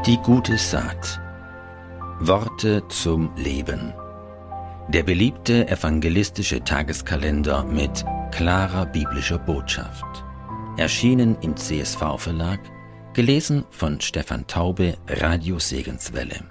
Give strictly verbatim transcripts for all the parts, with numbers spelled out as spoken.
Die gute Saat. Worte zum Leben. Der beliebte evangelistische Tageskalender mit klarer biblischer Botschaft. Erschienen im C S V-Verlag, gelesen von Stefan Taube, Radio Segenswelle.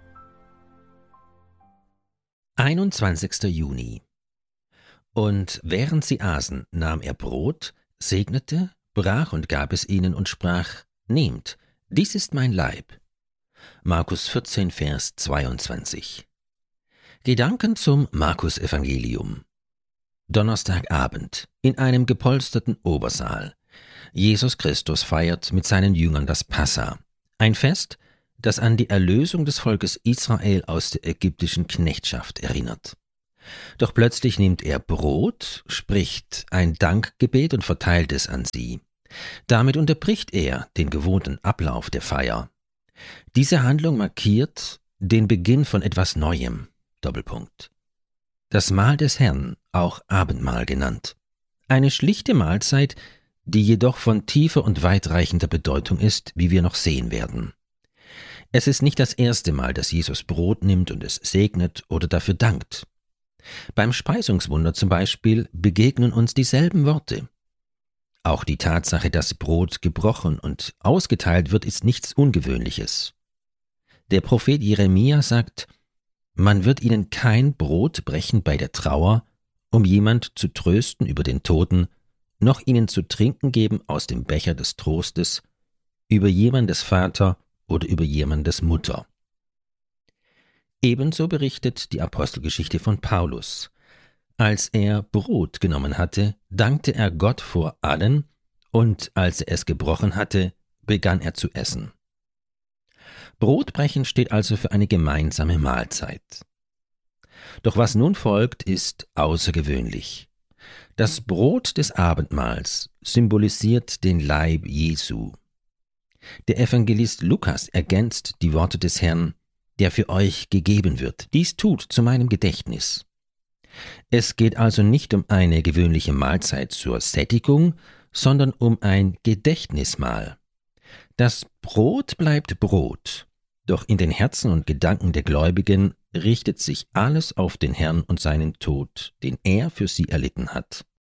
einundzwanzigster Juni. Und während sie aßen, nahm er Brot, segnete, brach und gab es ihnen und sprach: Nehmt, dies ist mein Leib. Markus vierzehn, Vers zweiundzwanzig. Gedanken zum Markus-Evangelium. Donnerstagabend, in einem gepolsterten Obersaal. Jesus Christus feiert mit seinen Jüngern das Passa, ein Fest, das an die Erlösung des Volkes Israel aus der ägyptischen Knechtschaft erinnert. Doch plötzlich nimmt er Brot, spricht ein Dankgebet und verteilt es an sie. Damit unterbricht er den gewohnten Ablauf der Feier. Diese Handlung markiert den Beginn von etwas Neuem. Doppelpunkt. Das Mahl des Herrn, auch Abendmahl genannt. Eine schlichte Mahlzeit, die jedoch von tiefer und weitreichender Bedeutung ist, wie wir noch sehen werden. Es ist nicht das erste Mal, dass Jesus Brot nimmt und es segnet oder dafür dankt. Beim Speisungswunder zum Beispiel begegnen uns dieselben Worte. Auch die Tatsache, dass Brot gebrochen und ausgeteilt wird, ist nichts Ungewöhnliches. Der Prophet Jeremia sagt: Man wird ihnen kein Brot brechen bei der Trauer, um jemand zu trösten über den Toten, noch ihnen zu trinken geben aus dem Becher des Trostes, über jemandes Vater oder über jemandes Mutter. Ebenso berichtet die Apostelgeschichte von Paulus. Als er Brot genommen hatte, dankte er Gott vor allen, und als er es gebrochen hatte, begann er zu essen. Brotbrechen steht also für eine gemeinsame Mahlzeit. Doch was nun folgt, ist außergewöhnlich. Das Brot des Abendmahls symbolisiert den Leib Jesu. Der Evangelist Lukas ergänzt die Worte des Herrn: Der für euch gegeben wird. Dies tut zu meinem Gedächtnis. Es geht also nicht um eine gewöhnliche Mahlzeit zur Sättigung, sondern um ein Gedächtnismahl. Das Brot bleibt Brot, doch in den Herzen und Gedanken der Gläubigen richtet sich alles auf den Herrn und seinen Tod, den er für sie erlitten hat.